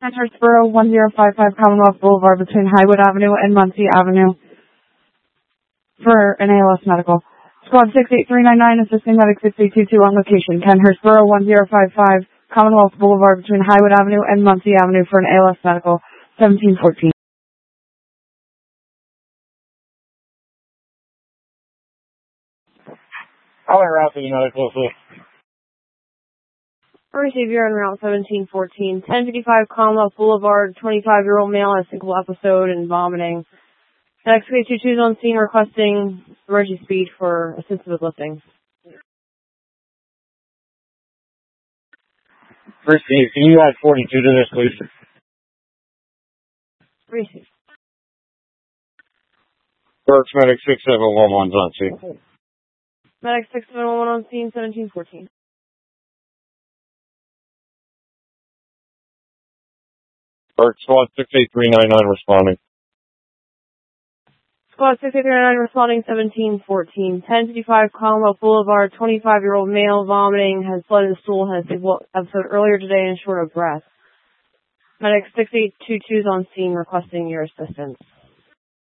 Centersboro 1055 Commonwealth Boulevard between Highwood Avenue and Muncie Avenue for an ALS medical. Squad 68399 assisting medic 6822 on location. Kenhurstboro 1055 Commonwealth Boulevard between Highwood Avenue and Muncie Avenue for an ALS medical. 1714. How are route to the medical assist? Receive you're on route 1714, 1055 Commonwealth Boulevard, 25-year-old male has a single episode and vomiting. Next, XK22 is on scene requesting emergency speed for assistance with lifting. First Steve, can you add 42 to this, please? Receive. Burks Medic 6711 on scene. Medic 6711 on scene, 1714. Burke Squad 68399 responding. Squad 68399 responding 1714. 1055 Commonwealth Boulevard, 25-year-old male vomiting, has blood in the stool, has a episode earlier today and short of breath. Medic 6822 is on scene requesting your assistance.